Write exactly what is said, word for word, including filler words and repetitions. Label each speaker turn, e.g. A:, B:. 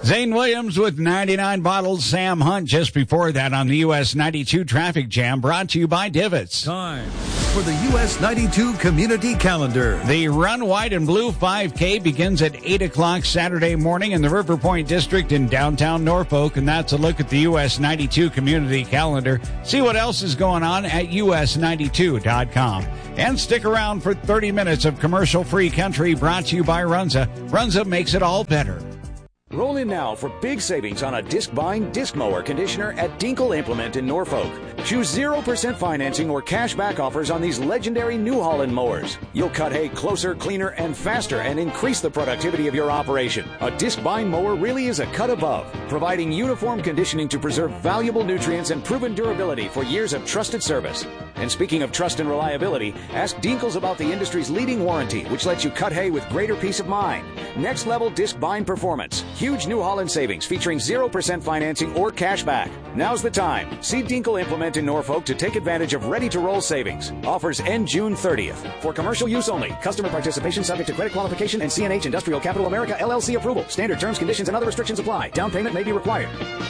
A: Zane Williams with ninety-nine bottles. Sam Hunt just before that on the U S ninety-two Traffic Jam, brought to you by Divots.
B: Time for the U S ninety-two Community Calendar.
A: The Run White and Blue five K begins at eight o'clock Saturday morning in the River Point District in downtown Norfolk, and that's a look at the U S ninety-two Community Calendar. See what else is going on at U S ninety-two dot com. And stick around for thirty minutes of commercial-free country brought to you by Runza. Runza makes it all better.
C: Roll in now for big savings on a disc-buying disc mower conditioner at Dinkle Implement in Norfolk. Choose zero percent financing or cash back offers on these legendary New Holland mowers. You'll cut hay closer, cleaner, and faster and increase the productivity of your operation. A disc-buying mower really is a cut above, providing uniform conditioning to preserve valuable nutrients and proven durability for years of trusted service. And speaking of trust and reliability, ask Dinkles about the industry's leading warranty, which lets you cut hay with greater peace of mind. Next level disc buying performance. Huge New Holland savings featuring zero percent financing or cash back. Now's the time. See Dinkle Implement in Norfolk to take advantage of ready-to-roll savings. Offers end June thirtieth. For commercial use only. Customer participation subject to credit qualification and C N H Industrial Capital America L L C approval. Standard terms, conditions, and other restrictions apply. Down payment may be required.